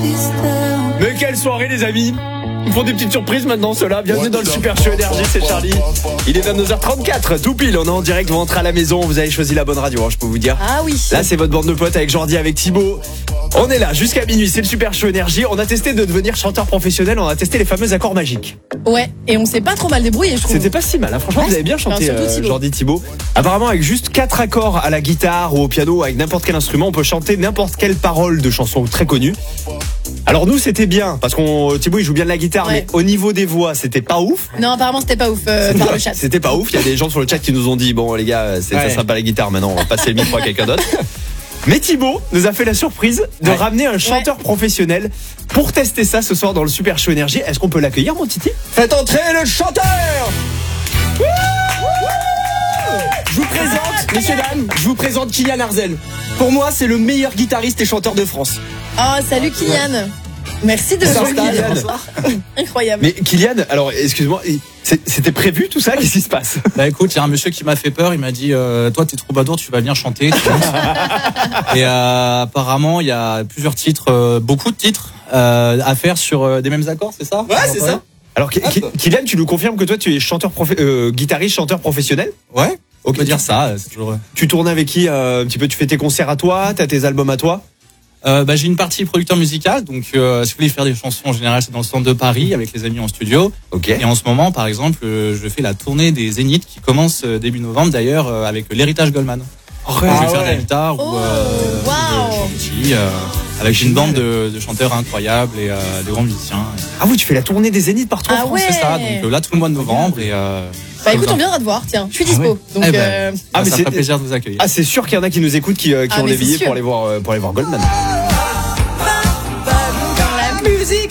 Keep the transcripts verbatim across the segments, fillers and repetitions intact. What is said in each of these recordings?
Mais quelle soirée les amis. Ils font des petites surprises maintenant ceux-là. Bienvenue dans le Super Show Énergie, c'est Charlie. Il est vingt-deux heures trente-quatre, tout pile, on est en direct, vous rentrez à la maison. Vous avez choisi la bonne radio, hein, je peux vous dire. Ah oui. Là c'est votre bande de potes avec Jordi, avec Thibaut. On est là jusqu'à minuit, c'est le Super Show Énergie. On a testé de devenir chanteur professionnel, on a testé les fameux accords magiques. Ouais, et on s'est pas trop mal débrouillé, je trouve. C'était pas si mal, hein. Franchement Ouais, vous avez bien chanté, enfin, surtout euh, Thibaut. Jordi, Thibaut. Apparemment avec juste quatre accords à la guitare ou au piano, avec n'importe quel instrument, on peut chanter n'importe quelle parole de chanson très connue. Alors nous c'était bien, parce qu'on Thibaut il joue bien de la guitare, Ouais. mais au niveau des voix c'était pas ouf. Non, apparemment c'était pas ouf euh, C'était par pas- le chat. C'était pas ouf. Il y a des gens sur le chat qui nous ont dit bon les gars c'est Ouais. ça sympa la guitare, maintenant on va passer le micro à quelqu'un d'autre. Mais Thibaut nous a fait la surprise de Ouais. ramener un chanteur professionnel pour tester ça ce soir dans le Super Show Énergie. Est-ce qu'on peut l'accueillir mon Titi? Faites entrer le chanteur. Je vous présente, messieurs dames, je vous présente Kylian Arzel. Pour moi, c'est le meilleur guitariste et chanteur de France. Oh, salut Kylian. Merci de Bonsoir, venir. Kylian. Incroyable. Mais Kylian, alors excuse-moi, c'est- c'était prévu tout ça? Qu'est-ce qui se passe? Bah écoute, il y a un monsieur qui m'a fait peur, il m'a dit euh, toi t'es troubadour, tu vas venir chanter. tu vois. Et euh, apparemment il y a plusieurs titres, euh, beaucoup de titres euh, à faire sur euh, des mêmes accords, c'est ça? Ouais, c'est ça. Alors Ki- Ki- Kylian, tu nous confirmes que toi tu es chanteur profe- euh, guitariste, chanteur professionnel? Ouais. On Ok, peut dire tu- ça, euh, c'est toujours. Tu tournes avec qui euh, un petit peu? Tu fais tes concerts à toi, t'as tes albums à toi? Euh, bah, j'ai une partie producteur musical, donc euh, si vous voulez faire des chansons en général c'est dans le centre de Paris avec les amis en studio. Ok. Et en ce moment par exemple euh, je fais la tournée des Zéniths qui commence euh, début novembre d'ailleurs euh, avec l'héritage Goldman. Donc, je vais Ah faire de la ouais. guitare Oh, ou euh, wow. de chantilly, euh, avec une bande de, de chanteurs incroyables et euh, de grands musiciens. Ah oui, tu fais la tournée des Zéniths partout en Ah France. ouais. C'est ça, donc euh, là tout le mois de novembre et euh, Bah ça écoute, vous on en- viendra te voir, tiens. Je suis dispo. Ah ouais. Donc Eh ben. euh, Ah, mais ça c'est- fera plaisir de vous accueillir. Ah, c'est sûr qu'il y en a qui nous écoutent, qui, euh, qui Ah, ont mais des c'est billets sûr. pour aller voir, euh, pour aller voir Goldman. la musique.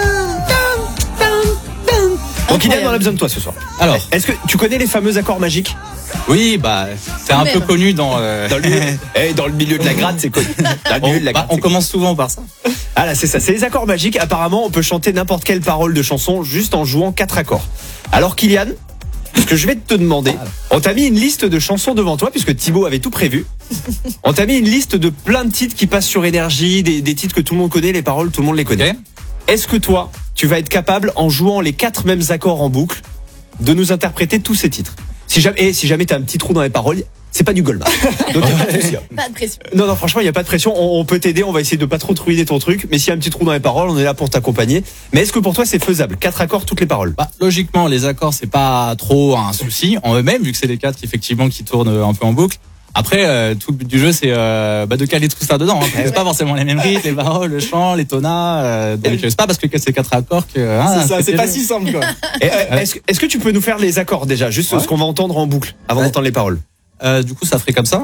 Donc Kylian, Incroyable. on a besoin de toi ce soir. Alors, Est-ce que tu connais les fameux accords magiques? oui, bah c'est Quand un même. peu connu dans. euh, Dans le milieu, eh, dans le milieu de la gratte, c'est connu. Dans le on, milieu de la bah, gratte, on c'est commence souvent par ça. connu. Ah là, c'est ça. C'est les accords magiques. Apparemment, on peut chanter n'importe quelle parole de chanson juste en jouant quatre accords. Alors Kylian, ce que je vais te demander, on t'a mis une liste de chansons devant toi puisque Thibaut avait tout prévu. On t'a mis une liste de plein de titres qui passent sur Énergie, des, des titres que tout le monde connaît, les paroles, tout le monde les connaît. Ok. Est-ce que toi, tu vas être capable, en jouant les quatre mêmes accords en boucle, de nous interpréter tous ces titres? Si jamais, et si jamais t'as un petit trou dans les paroles, c'est pas du Goldman. Donc y a pas de souci. Pas de pression. Non, non, franchement, il n'y a pas de pression. On, on peut t'aider. On va essayer de pas trop truider ton truc. Mais s'il y a un petit trou dans les paroles, on est là pour t'accompagner. Mais est-ce que pour toi, c'est faisable? Quatre accords, toutes les paroles. Bah, logiquement, les accords c'est pas trop un souci en eux-mêmes vu que c'est les quatre effectivement qui tournent un peu en boucle. Après, euh, tout le but du jeu c'est euh, bah, de caler tout ça dedans. Hein. C'est pas forcément les mêmes rythmes, les paroles, le chant, les tonats. Euh, donc c'est pas parce que c'est quatre accords que. hein, C'est ça, c'est piégé. pas si simple quoi. Et, euh, est-ce, que- est-ce que tu peux nous faire les accords déjà, juste Ouais. ce qu'on va entendre en boucle, avant Ouais. d'entendre les paroles? Euh, du coup, ça ferait comme ça.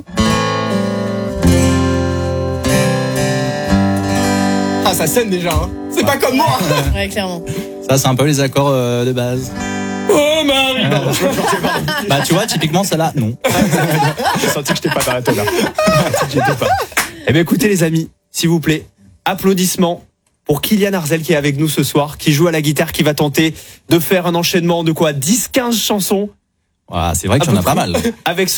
Ah, ça sonne déjà. Hein. C'est pas comme moi. Ouais, clairement. Ça, c'est un peu les accords euh, de base. Oh Marie. Pardon, je me chantais, pardon. Bah, tu vois, typiquement, ça là, non. J'ai senti que je t'ai pas dans la tête là. J'étais pas. Eh bien, écoutez les amis, s'il vous plaît, applaudissements pour Kylian Arzel qui est avec nous ce soir, qui joue à la guitare, qui va tenter de faire un enchaînement de quoi, dix quinze chansons Voilà, c'est vrai que À j'en peu ai pas près. mal. avec